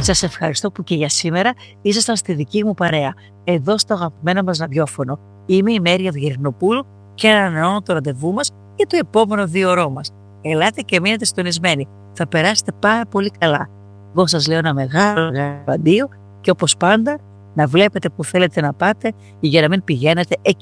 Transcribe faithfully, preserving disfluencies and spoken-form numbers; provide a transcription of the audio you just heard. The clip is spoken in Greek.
Σας ευχαριστώ που και για σήμερα ήσασταν στη δική μου παρέα, εδώ στο αγαπημένο μας ραδιόφωνο. Είμαι η Μέρη Αυγερινοπούλου και ανανεώνω το ραντεβού μας για το επόμενο δύο ώρο μας. Ελάτε και μείνετε συντονισμένοι. Θα περάσετε πάρα πολύ καλά. Εγώ σας λέω ένα μεγάλο αντίο και όπως πάντα να βλέπετε που θέλετε να πάτε για να μην πηγαίνετε εκεί